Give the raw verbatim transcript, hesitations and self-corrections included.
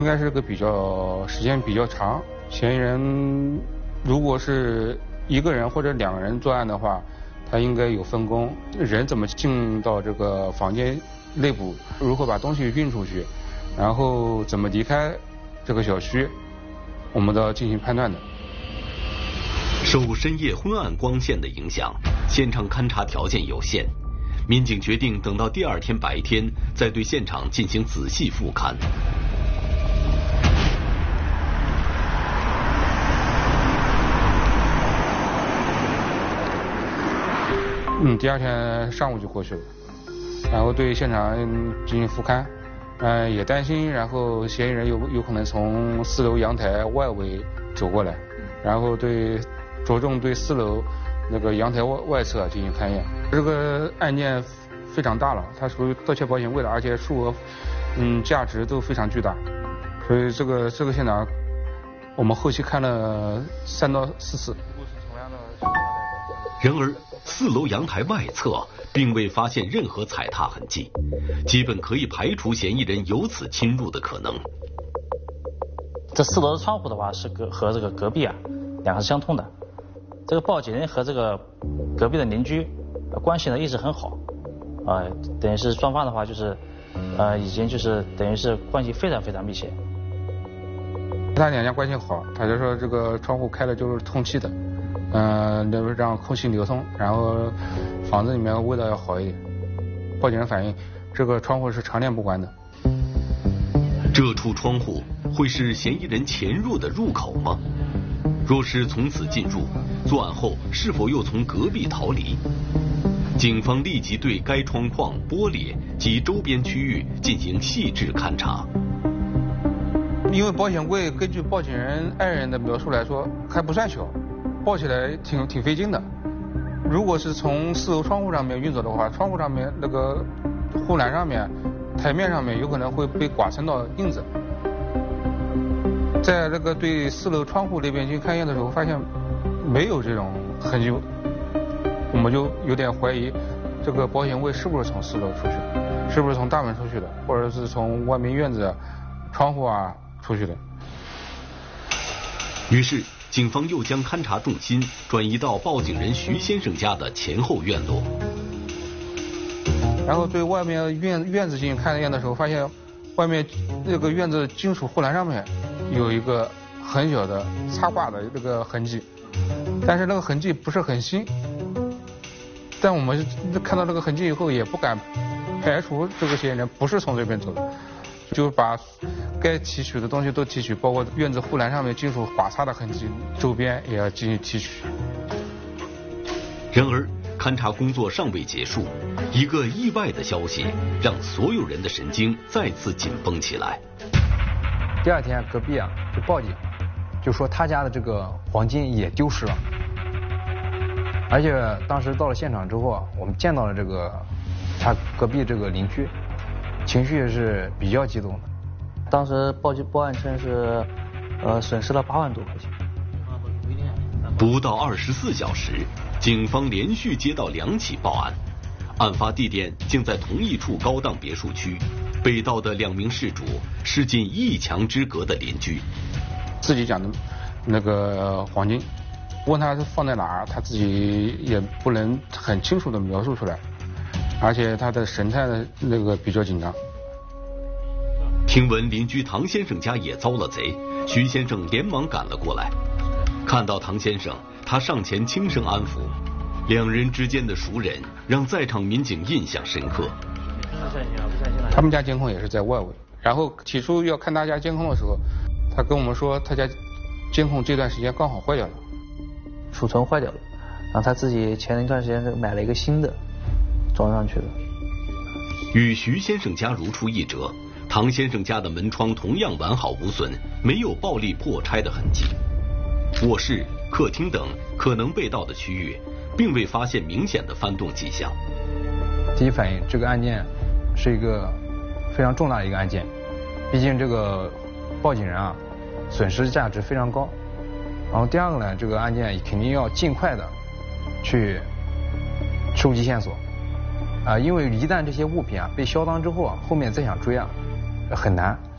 应该是个比较时间比较长，嫌疑人如果是一个人或者两个人作案的话，他应该有分工，人怎么进到这个房间内部，如何把东西运出去，然后怎么离开这个小区，我们都要进行判断的。 受深夜昏暗光线的影响，现场勘查条件有限，民警决定等到第二天白天再对现场进行仔细复勘。 嗯，第二天上午就过去了，然后对现场进行复勘，嗯、呃，也担心，然后嫌疑人有有可能从四楼阳台外围走过来，然后对着重对四楼那个阳台外外侧进行勘验。这个案件非常大了，它属于盗窃保险柜的，而且数额嗯价值都非常巨大，所以这个这个现场我们后期看了三到四次。 然而，四楼阳台外侧并未发现任何踩踏痕迹，基本可以排除嫌疑人由此侵入的可能。 这四楼的窗户的话是隔和这个隔壁啊两个是相通的，这个报警人和这个隔壁的邻居关系呢一直很好，呃，等于是双方的话就是呃已经就是等于是关系非常非常密切。 他两家关系好，他就说这个窗户开的就是通气的。嗯，那么让空气流通，然后房子里面味道要好一点。报警人反映，这个窗户是常年不关的。 这处窗户会是嫌疑人潜入的入口吗？若是从此进入，作案后是否又从隔壁逃离？警方立即对该窗框、玻璃及周边区域进行细致勘查。 因为保险柜根据报警人爱人的描述来说，还不算小。抱起来挺挺费劲的，如果是从四楼窗户上面运走的话，窗户上面那个护栏上面、台面上面有可能会被剐蹭到印子。在那个对四楼窗户那边去勘验的时候，发现没有这种痕迹，我们就有点怀疑这个保险柜是不是从四楼出去的，是不是从大门出去的，或者是从外面院子窗户啊出去的。 于是警方又将勘查重心转移到报警人徐先生家的前后院落， 然后对外面院院子进行勘验的时候，发现外面那个院子金属护栏上面有一个很小的擦挂的那个痕迹，但是那个痕迹不是很新，但我们看到这个痕迹以后也不敢排除这个嫌疑人不是从这边走的，就把该提取的东西都提取，包括院子护栏上面金属划擦的痕迹，周边也要进行提取。 然而，勘查工作尚未结束，一个意外的消息让所有人的神经再次紧绷起来。 第二天，隔壁啊就报警，就说他家的这个黄金也丢失了。而且当时到了现场之后啊，我们见到了这个他隔壁这个邻居，情绪是比较激动的。 当时报警报案称是，呃，损失了八万多块钱。 不到二十四小时，警方连续接到两起报案，案发地点竟在同一处高档别墅区，被盗的两名事主是近一墙之隔的邻居。 自己讲的那个黄金，问他是放在哪儿，他自己也不能很清楚的描述出来，而且他的神态呢那个比较紧张。 听闻邻居唐先生家也遭了贼，徐先生连忙赶了过来。看到唐先生，他上前轻声安抚，两人之间的熟人让在场民警印象深刻。 他们家监控也是在外围，然后提出要看他家监控的时候，他跟我们说他家监控这段时间刚好坏掉了， 储存坏掉了，然后他自己前一段时间买了一个新的装上去了。 与徐先生家如出一辙，唐先生家的门窗同样完好无损，没有暴力破拆的痕迹。卧室、客厅等可能被盗的区域，并未发现明显的翻动迹象。 第一反应，这个案件是一个非常重大的一个案件，毕竟这个报警人啊，损失价值非常高。然后第二个呢，这个案件肯定要尽快的去收集线索，啊，因为一旦这些物品啊被销赃之后啊，后面再想追啊很难。